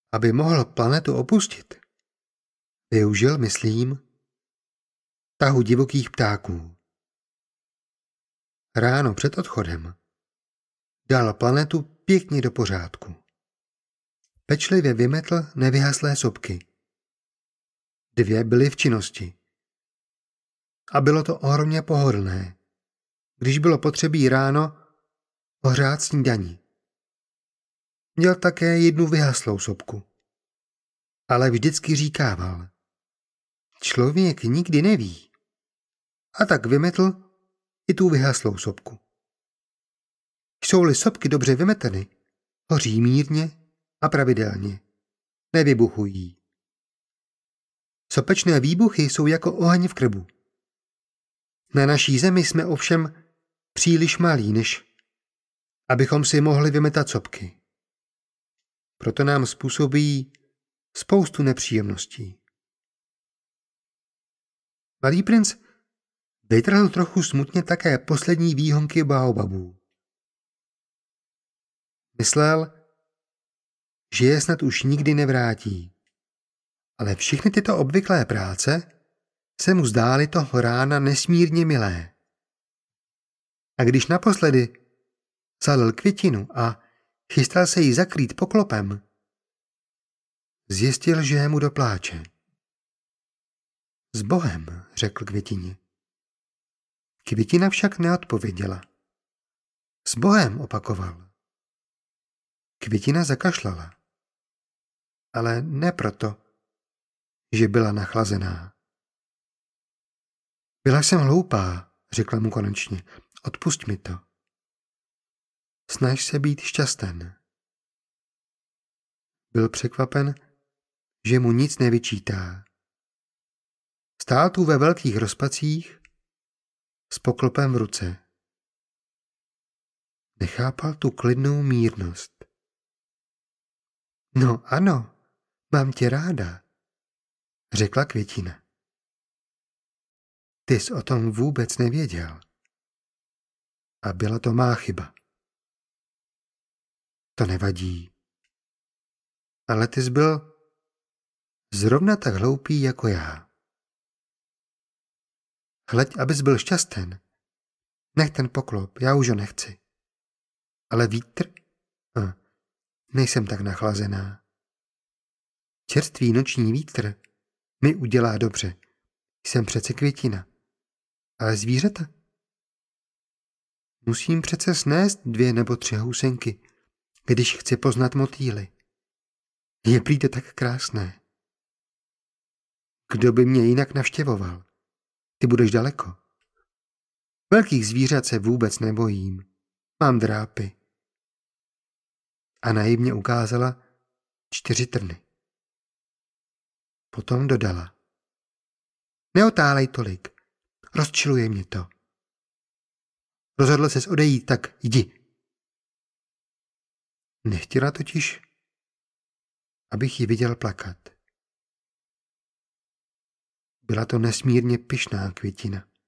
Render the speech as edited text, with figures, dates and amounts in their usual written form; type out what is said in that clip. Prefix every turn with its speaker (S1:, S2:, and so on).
S1: Aby mohl planetu opustit, využil, myslím, tahu divokých ptáků. Ráno před odchodem dal planetu pěkně do pořádku. Pečlivě vymetl nevyhaslé sopky. 2 byly v činnosti. A bylo to ohromně pohodlné, když bylo potřebí ráno ohřát snídani. Měl také 1 vyhaslou sopku. Ale vždycky říkával: člověk nikdy neví. A tak vymetl i tu vyhaslou sopku. Jsou-li sopky dobře vymeteny, hoří mírně a pravidelně. Nevybuchují. Sopečné výbuchy jsou jako oheň v krbu. Na naší zemi jsme ovšem příliš malí, než abychom si mohli vymetat sopky. Proto nám způsobí spoustu nepříjemností. Malý princ vytrhl trochu smutně také poslední výhonky baobabů. Myslel, že je snad už nikdy nevrátí. Ale všechny tyto obvyklé práce se mu zdály toho rána nesmírně milé. A když naposledy zalil květinu a chystal se jí zakrýt poklopem, zjistil, že je mu do pláče. S Bohem, řekl květině. Květina však neodpověděla. S Bohem, opakoval. Květina zakašlala. Ale ne proto, že byla nachlazená. Byla jsem hloupá, řekla mu konečně. Odpusť mi to. Snaž se být šťasten. Byl překvapen, že mu nic nevyčítá. Stál tu ve velkých rozpacích s poklopem v ruce. Nechápal tu klidnou mírnost. No ano, mám tě ráda, řekla květina. Ty jsi o tom vůbec nevěděl. A byla to má chyba. To nevadí. Ale ty jsi byl zrovna tak hloupý jako já. Hleď, abys byl šťasten. Nech ten poklop, já už ho nechci. Ale vítr? Nejsem tak nachlazená. Čerstvý noční vítr mi udělá dobře. Jsem přece květina. Ale zvířata? Musím přece snést 2 nebo 3 housenky, když chci poznat motýly. Je prý to tak krásné. Kdo by mě jinak navštěvoval? Ty budeš daleko. Velkých zvířat se vůbec nebojím. Mám drápy. A naivně ukázala 4 trny. Potom dodala. Neotálej tolik. Rozčiluje mě to. Rozhodl ses odejít, tak jdi. Nechtěla totiž, abych ji viděl plakat. Byla to nesmírně pyšná květina.